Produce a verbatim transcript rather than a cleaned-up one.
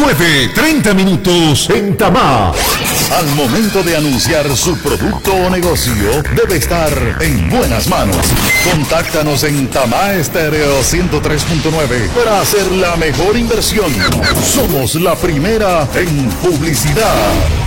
nueve treinta minutos en Tamá. Al momento de anunciar su producto o negocio, debe estar en buenas manos. Contáctanos en Tamá Estéreo ciento tres punto nueve para hacer la mejor inversión. Somos la primera en publicidad.